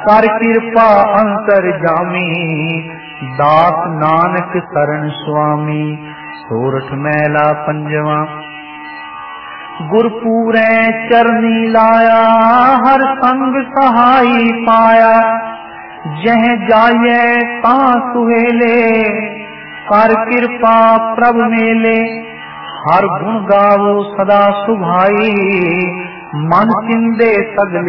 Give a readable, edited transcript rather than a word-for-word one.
कर कृपा अंतर जामी, दास नानक शरण स्वामी। सोरठ मैला पंजवा। गुरपूरै चरनी लाया, हर संग सहाई पाया। जह जाये तां सुहेले, कर कृपा प्रभ मेले। हर गुण गावो सदा सुभाई, मन चिंदे सगले